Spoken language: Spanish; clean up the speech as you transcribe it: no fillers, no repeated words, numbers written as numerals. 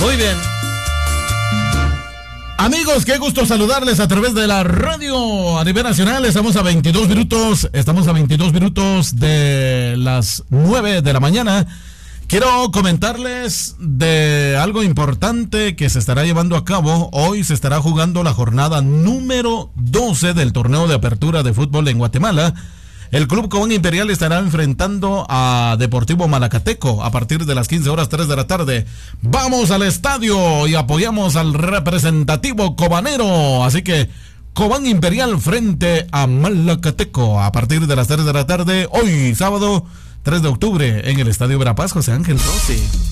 Muy bien. Amigos, qué gusto saludarles a través de la radio a nivel nacional. Estamos a 22 minutos de las 9 de la mañana. Quiero comentarles de algo importante que se estará llevando a cabo. Hoy se estará jugando la jornada número 12 del torneo de apertura de fútbol en Guatemala. El Club Cobán Imperial estará enfrentando a Deportivo Malacateco a partir de las 15 horas 3 de la tarde. Vamos al estadio y apoyamos al representativo cobanero. Así que Cobán Imperial frente a Malacateco a partir de las 3 de la tarde. Hoy, sábado 3 de octubre, en el Estadio Verapaz José Ángel Rossi.